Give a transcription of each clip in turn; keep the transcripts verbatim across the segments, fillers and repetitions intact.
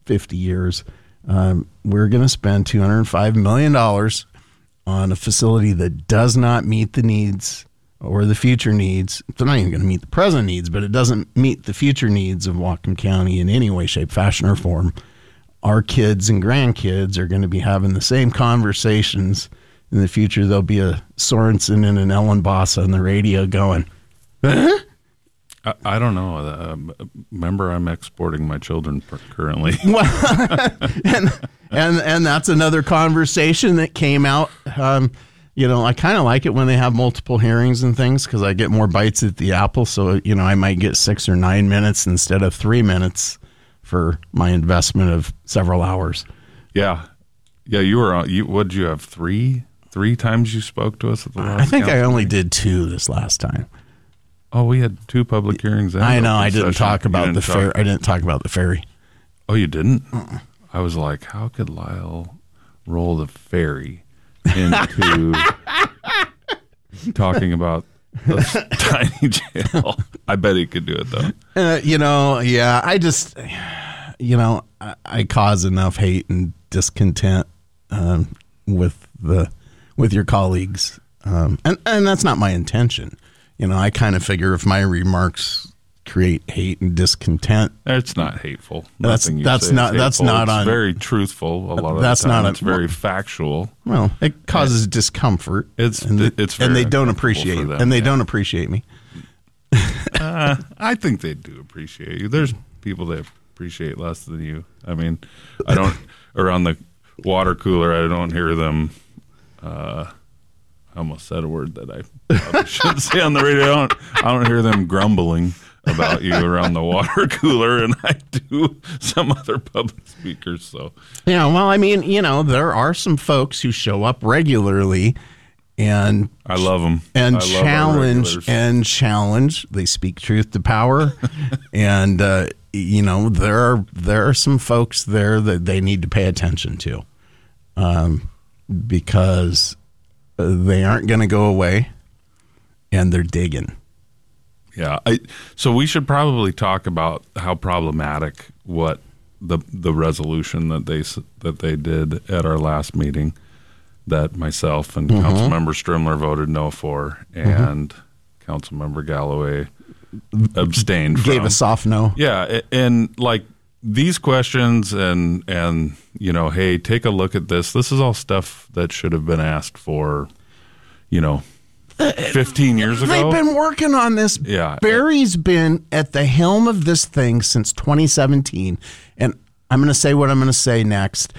fifty years, um, we're going to spend two hundred five million dollars on a facility that does not meet the needs or the future needs. It's not even going to meet the present needs, but it doesn't meet the future needs of Whatcom County in any way, shape, fashion, or form. Our kids and grandkids are going to be having the same conversations in the future. There'll be a Sorensen and an Ellen Boss on the radio going, huh? I, I don't know. Uh, remember, I'm exporting my children currently. Well, and, and and that's another conversation that came out. Um, you know, I kind of like it when they have multiple hearings and things because I get more bites at the apple. So, you know, I might get six or nine minutes instead of three minutes for my investment of several hours. Yeah. Yeah, you were on, you, what did you have, three? Three times you spoke to us at the last I think I only meeting? did two this last time. Oh, we had two public hearings. And I know. I session. didn't talk about didn't the talk. fair. I didn't talk about the ferry. Oh, you didn't? Uh-uh. I was like, how could Lyle roll the ferry into talking about this tiny jail? I bet he could do it, though. Uh, you know, yeah, I just, you know, I, I cause enough hate and discontent um, with the with your colleagues, um, and and that's not my intention. You know, I kind of figure if my remarks create hate and discontent, It's not hateful. That's- Nothing you that's say is not- that's hateful. not It's on- very truthful. A lot of that's the time. not a- It's very factual. well, it causes discomfort. It's and, the- it's and very they don't uncomfortable appreciate for it, them, and they yeah. don't appreciate me. Uh, I think they do appreciate you. There's people that appreciate less than you. I mean, I don't around the water cooler. I don't hear them. Uh, I almost said a word that I probably shouldn't say on the radio. I don't, I don't hear them grumbling about you around the water cooler, and I do some other public speakers. So Yeah, well, I mean, you know, there are some folks who show up regularly and I love them and I love our challenge regulars. and challenge. They speak truth to power, and uh, you know, there are there are some folks there that they need to pay attention to, um, because they aren't going to go away, and they're digging. Yeah. I, so we should probably talk about how problematic what the the resolution that they s- that they did at our last meeting that myself and Mm-hmm. Councilmember Strimler voted no for, and mm-hmm. Councilmember Galloway abstained from. Gave a soft no. Yeah, a- and like these questions and and you know, hey, take a look at this. This is all stuff that should have been asked for, you know, fifteen years ago. They've been working on this. Yeah. Barry's been at the helm of this thing since twenty seventeen. And I'm going to say what I'm going to say next.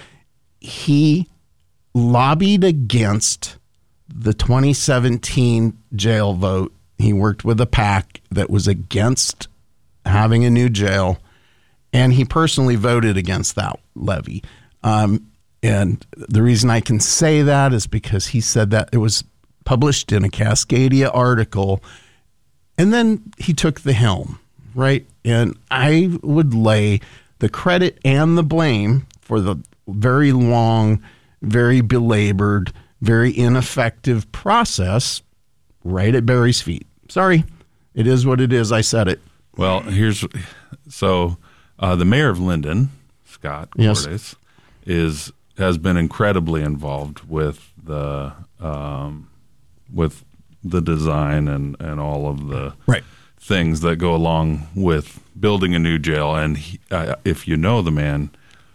He lobbied against the twenty seventeen jail vote. He worked with a PAC that was against having a new jail, and he personally voted against that levy. Um, and the reason I can say that is because he said that it was published in a Cascadia article, and then he took the helm, right? And I would lay the credit and the blame for the very long, very belabored, very ineffective process right at Barry's feet. Sorry, it is what it is. I said it. Well, here's so uh, the mayor of Linden, Scott Yes. Cordes, is has been incredibly involved with the um, with the design and, and all of the Right. things that go along with building a new jail. And he, uh, if you know the man,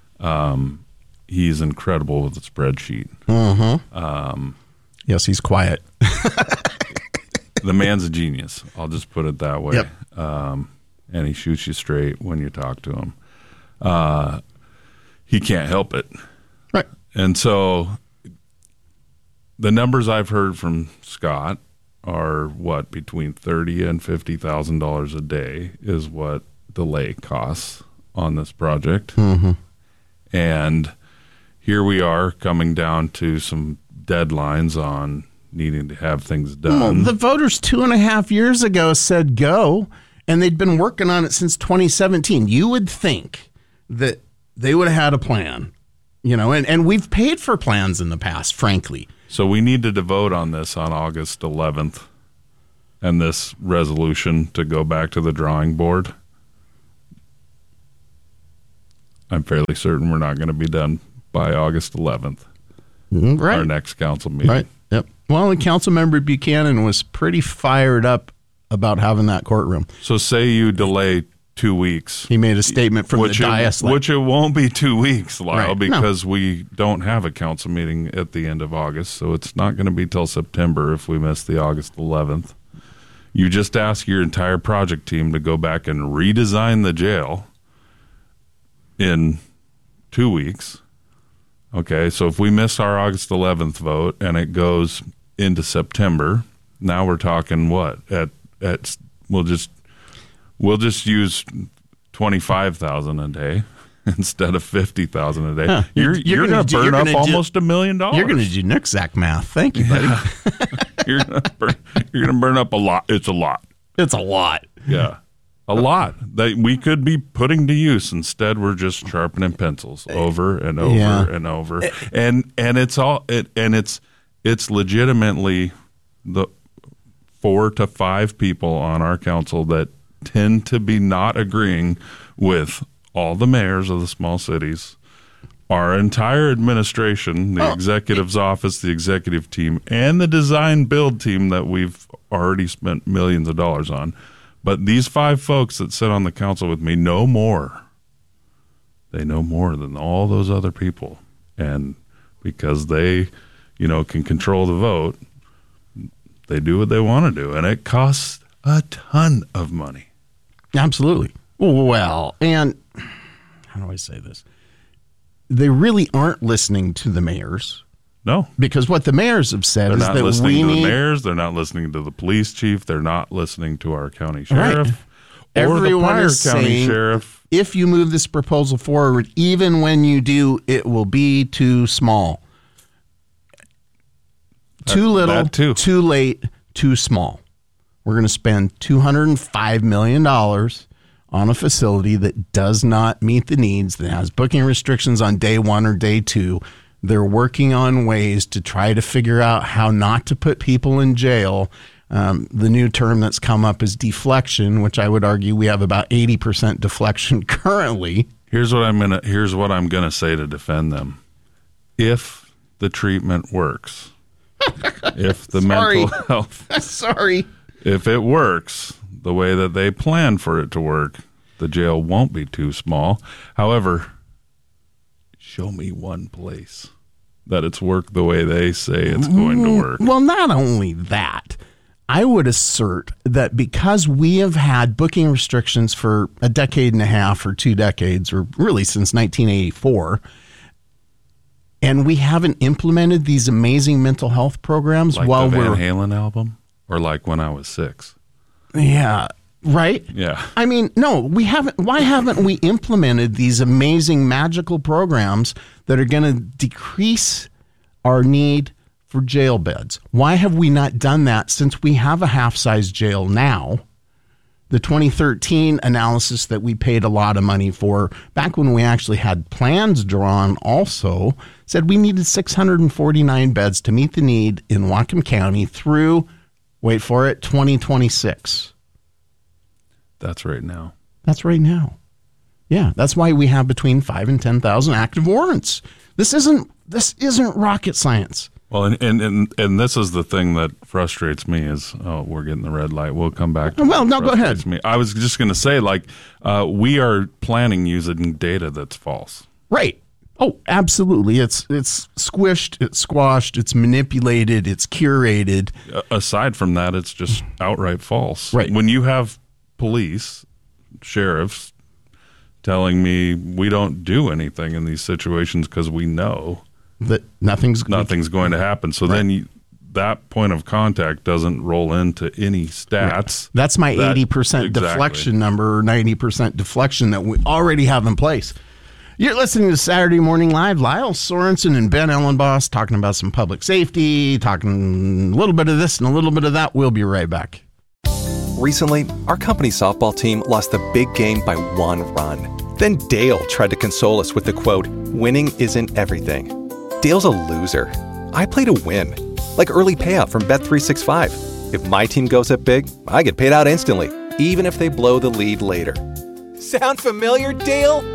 um, he's incredible with the spreadsheet. Mm-hmm. Um, yes, he's quiet. The man's a genius. I'll just put it that way. Yep. Um, and he shoots you straight when you talk to him. Uh, he can't help it. Right. And so the numbers I've heard from Scott are what, between thirty and fifty thousand dollars a day is what delay costs on this project. Mm-hmm. And here we are coming down to some deadlines on needing to have things done. Well, the voters two and a half years ago said go, and they'd been working on it since twenty seventeen. You would think that they would have had a plan, you know, and, and we've paid for plans in the past, frankly. So we need to vote on this on August eleventh and this resolution to go back to the drawing board. I'm fairly certain we're not going to be done by August eleventh. Right. Our next council meeting. Right. Yep. Well, and Councilmember Buchanan was pretty fired up about having that courtroom. So say you delay two weeks. He made a statement from which the dais. It, like, which it won't be two weeks, Lyle, Right. because no. we don't have a council meeting at the end of August. So it's not going to be till September if we miss the August eleventh. You just ask your entire project team to go back and redesign the jail in two weeks. Okay, so if we miss our August eleventh vote and it goes into September, now we're talking what? At at we'll just we'll just use twenty-five thousand a day instead of fifty thousand a day. Huh. You're You're you're, gonna going to do- burn you're up gonna do- almost a million dollars. You're going to do Nixac math. Thank you, buddy. You're going to burn, you're going to burn up a lot. It's a lot. It's a lot. Yeah. A lot that we could be putting to use. Instead, we're just sharpening pencils over and over Yeah. and over. And and it's all it and it's it's legitimately the four to five people on our council that tend to be not agreeing with all the mayors of the small cities, our entire administration, the Oh. executive's office, the executive team, and the design build team that we've already spent millions of dollars on. But these five folks that sit on the council with me know more. They know more than all those other people. And because they, you know, can control the vote, they do what they want to do. And it costs a ton of money. Absolutely. Well, and how do I say this? They really aren't listening to the mayors. No. Because what the mayors have said They're is not that listening we to need the mayors. They're not listening to the police chief. They're not listening to our county sheriff Right. or Everyone the prior is county saying, sheriff. if you move this proposal forward, even when you do, it will be too small. Too little, that too. too late, too small. We're going to spend two hundred five million dollars on a facility that does not meet the needs, that has booking restrictions on day one or day two. They're working on ways to try to figure out how not to put people in jail. Um, the new term that's come up is deflection, which I would argue we have about eighty percent deflection currently. Here's what I'm gonna. Here's what I'm gonna say to defend them. If the treatment works, if the Sorry. mental health, Sorry. if it works the way that they plan for it to work, the jail won't be too small. However, show me one place that it's worked the way they say it's going to work. Well, not only that, I would assert that because we have had booking restrictions for a decade and a half or two decades, or really since nineteen eighty-four, and we haven't implemented these amazing mental health programs Like while the Van we're Halen album, or like when I was six. yeah, right? Yeah. I mean, no, we haven't. Why haven't we implemented these amazing magical programs that are going to decrease our need for jail beds? Why have we not done that since we have a half-size jail now? The twenty thirteen analysis that we paid a lot of money for, back when we actually had plans drawn also, said we needed six hundred forty-nine beds to meet the need in Whatcom County through, wait for it, twenty twenty-six. That's right now. That's right now. Yeah, that's why we have between five and ten thousand active warrants. This isn't this isn't rocket science. Well, and, and and and this is the thing that frustrates me is, oh, we're getting the red light. We'll come back to Well, what no, go frustrates ahead. Me. I was just going to say, like, uh, we are planning using data that's false. Right. Oh, absolutely. It's it's squished, it's squashed, it's manipulated, it's curated. Uh, aside from that, it's just outright false. Right. When you have police, sheriffs telling me we don't do anything in these situations because we know That nothing's nothing's going to happen. So Right. then you, that point of contact doesn't roll into any stats. That's my That- eighty percent exactly. deflection number, or ninety percent deflection that we already have in place. You're listening to Saturday Morning Live. Lyle Sorensen and Ben Ellenboss talking about some public safety, talking a little bit of this and a little bit of that. We'll be right back. Recently, our company softball team lost the big game by one run. Then Dale tried to console us with the quote, "Winning isn't everything." Dale's a loser. I play to win. Like early payout from Bet three sixty-five. If my team goes up big, I get paid out instantly, even if they blow the lead later. Sound familiar, Dale?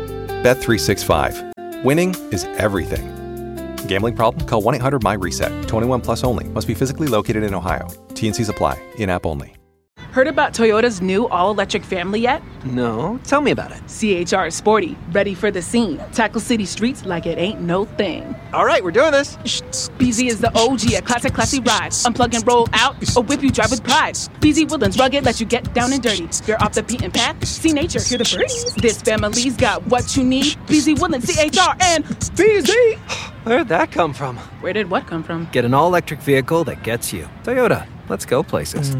Bet three sixty-five. Winning is everything. Gambling problem? Call one eight hundred my reset. twenty-one plus only. Must be physically located in Ohio. T N Cs apply. In-app only. Heard about Toyota's new all-electric family yet? No, tell me about it. C H R is sporty, ready for the scene. Tackle city streets like it ain't no thing. All right, we're doing this. B Z is the O G, a classic, classy ride. Unplug and roll out, or whip you drive with pride. B Z Woodlands rugged, let you get down and dirty. You're off the beaten path, see nature, hear the birds. This family's got what you need. B Z Woodlands, C H R, and B Z. Where'd that come from? Where did what come from? Get an all-electric vehicle that gets you. Toyota, let's go places.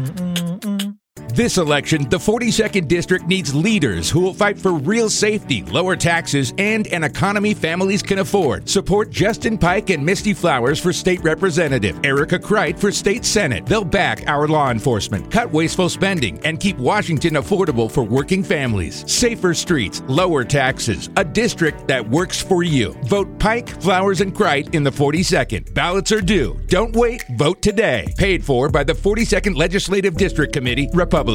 This election, the forty-second District needs leaders who will fight for real safety, lower taxes, and an economy families can afford. Support Justin Pike and Misty Flowers for State Representative, Erica Kreit for State Senate. They'll back our law enforcement, cut wasteful spending, and keep Washington affordable for working families. Safer streets, lower taxes, a district that works for you. Vote Pike, Flowers, and Kreit in the forty-second. Ballots are due. Don't wait. Vote today. Paid for by the forty-second Legislative District Committee, Republican.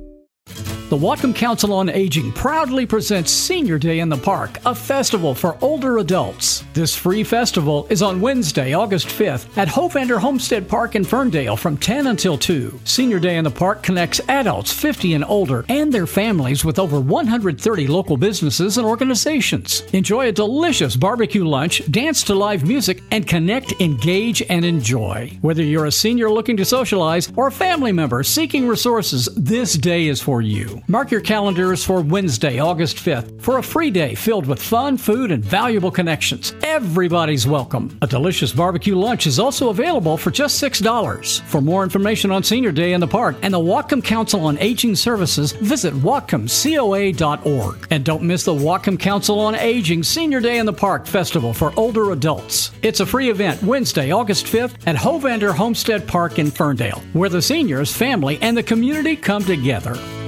The Whatcom Council on Aging proudly presents Senior Day in the Park, a festival for older adults. This free festival is on Wednesday, August fifth at Hovander Homestead Park in Ferndale from ten until two. Senior Day in the Park connects adults fifty and older and their families with over one hundred thirty local businesses and organizations. Enjoy a delicious barbecue lunch, dance to live music, and connect, engage, and enjoy. Whether you're a senior looking to socialize or a family member seeking resources, this day is for you. Mark your calendars for Wednesday, August fifth for a free day filled with fun, food, and valuable connections. Everybody's welcome. A delicious barbecue lunch is also available for just six dollars. For more information on Senior Day in the Park and the Whatcom Council on Aging Services, visit whatcom coa dot org. And don't miss the Whatcom Council on Aging Senior Day in the Park Festival for older adults. It's a free event Wednesday, August fifth at Hovander Homestead Park in Ferndale, where the seniors, family, and the community come together.